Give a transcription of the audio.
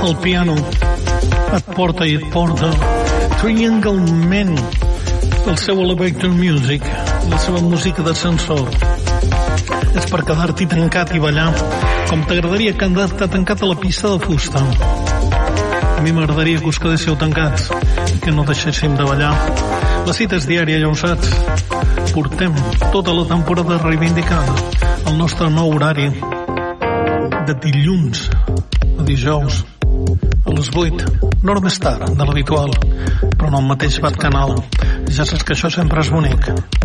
el piano et porta i et porta. Triangle Man, el seu elevator music, la seva música d'ascensor. És per quedar-t'hi tancat i ballar com t'agradaria quedar-te tancat a la pista de fusta. A mi m'agradaria que us quedéssiu tancats i que no deixéssim de ballar. La cita és diària, ja ho saps. Portem tota la temporada reivindicant el nostre nou horari de dilluns a dijous a les 8, una hora més tard de l'habitual, però en el mateix canal. Ja saps que això sempre és bonic.